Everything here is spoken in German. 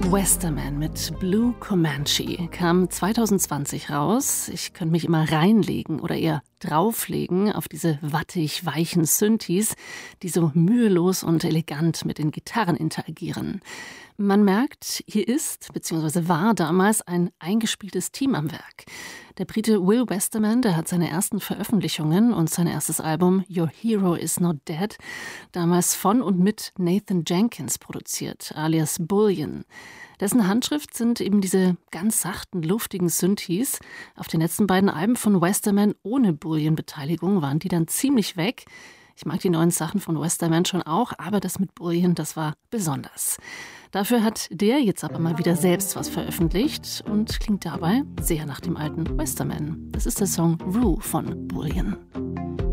Westerman mit Blue Comanche kam 2020 raus. Ich könnte mich immer reinlegen oder eher drauflegen auf diese wattig weichen Synthes, die so mühelos und elegant mit den Gitarren interagieren. Man merkt, hier ist bzw. war damals ein eingespieltes Team am Werk. Der Brite Will Westerman, der hat seine ersten Veröffentlichungen und sein erstes Album Your Hero Is Not Dead damals von und mit Nathan Jenkins produziert, alias Bullion. Dessen Handschrift sind eben diese ganz sachten, luftigen Synthes. Auf den letzten beiden Alben von Westerman ohne Bullion-Beteiligung waren die dann ziemlich weg. Ich mag die neuen Sachen von Westerman schon auch, aber das mit Bullion, das war besonders. Dafür hat der jetzt aber mal wieder selbst was veröffentlicht und klingt dabei sehr nach dem alten Westerman. Das ist der Song Rue von Bullion.